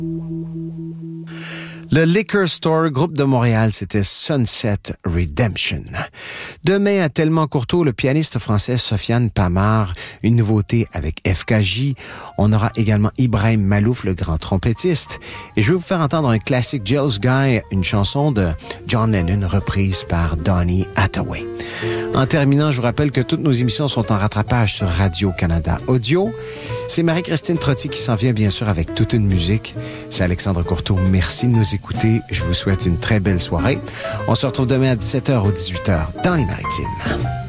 Le Liquor Store, groupe de Montréal, c'était Sunset Redemption. Demain, à Tellement Courteau, le pianiste français Sofiane Pamar, une nouveauté avec FKJ. On aura également Ibrahim Malouf, le grand trompettiste. Et je vais vous faire entendre un classique Jealous Guy, une chanson de John Lennon reprise par Donny Hathaway. En terminant, je vous rappelle que toutes nos émissions sont en rattrapage sur Radio-Canada Audio. C'est Marie-Christine Trottier qui s'en vient bien sûr avec toute une musique. C'est Alexandre Courteau. Merci de nous écouter. Je vous souhaite une très belle soirée. On se retrouve demain à 17h ou 18h dans les Maritimes.